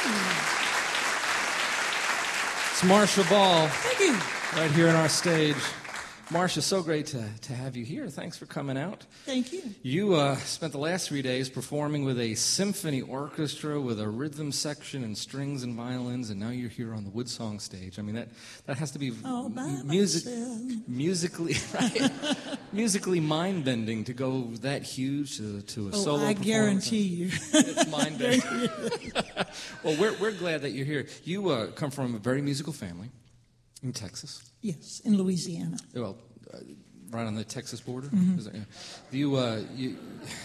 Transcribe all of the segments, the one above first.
It's Marcia Ball. Thank you. Right here on our stage. Marcia, so great to have you here. Thanks for coming out. Thank you. You spent the last 3 days performing with a symphony orchestra with a rhythm section and strings and violins, and now you're here on the Woodsong stage. I mean, that has to be musically right? Musically mind-bending to go that huge to a solo I performance. guarantee you. It's mind-bending. Well, we're glad that you're here. You come from a very musical family in Texas. Yes, in Louisiana. Well, right on the Texas border. Mm-hmm. Is that, yeah. You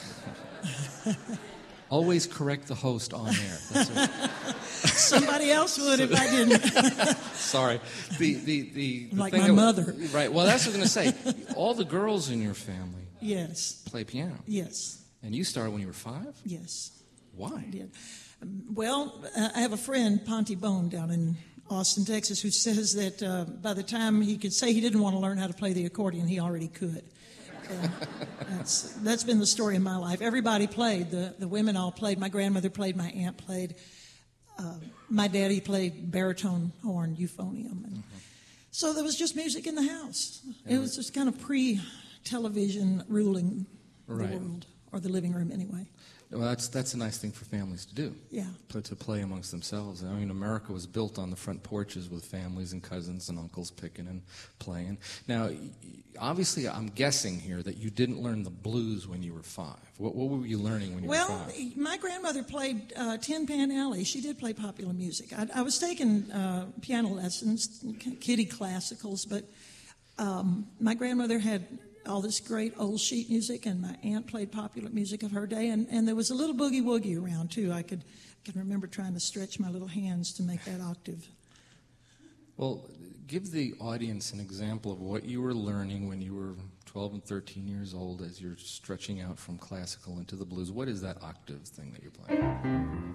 always correct the host on air. That's what, Somebody else would if I didn't. sorry. The Like thing my mother. Right. Well, that's what I was going to say. All the girls in your family Yes. play piano. Yes. And you started when you were 5? Yes. Why? I did. Well, I have a friend, Ponty Bone, down in Austin, Texas, who says that by the time he could say he didn't want to learn how to play the accordion, he already could. That's been the story of my life. Everybody played. The women all played. My grandmother played. My aunt played. My daddy played baritone horn, euphonium. And so there was just music in the house. It was just kind of pre-television ruling the world, or the living room anyway. Well, that's a nice thing for families to do. Yeah. To play amongst themselves. I mean, America was built on the front porches with families and cousins and uncles picking and playing. Now, obviously, I'm guessing here that you didn't learn the blues when you were 5. What were you learning when you were 5? Well, my grandmother played Tin Pan Alley. She did play popular music. I was taking piano lessons, kiddie classicals, but my grandmother had all this great old sheet music, and my aunt played popular music of her day, and there was a little boogie-woogie around, too. I can remember trying to stretch my little hands to make that octave. Well, give the audience an example of what you were learning when you were 12 and 13 years old as you're stretching out from classical into the blues. What is that octave thing that you're playing?